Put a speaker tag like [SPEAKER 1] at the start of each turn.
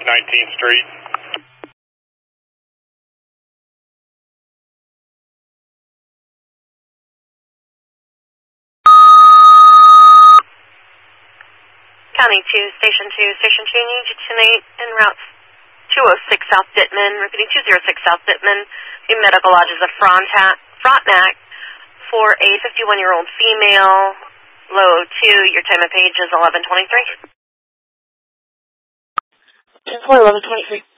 [SPEAKER 1] 19th Street.
[SPEAKER 2] County 2, Station 2, Station 2, need you tonight en route 206 South Dittman, repeating 206 South Dittman. The medical lodge is a Frontenac for a 51-year-old female, low 2. Your time of page is 11:23.
[SPEAKER 3] 10-4, 11:23.